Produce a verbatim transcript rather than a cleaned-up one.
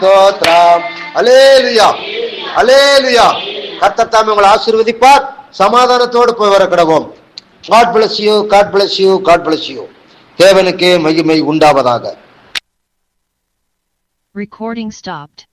ஸ்தோத்திரம். அல்லேலூயா, அல்லேலூயா. கர்த்தர் தாமே உங்களை ஆசீர்வதிப்பார். சமாதானத்தோடு போய் வர கடவோம். God bless you, God bless you, God bless you. தேவனுக்கே மகிமை உண்டாவதாக. Recording stopped.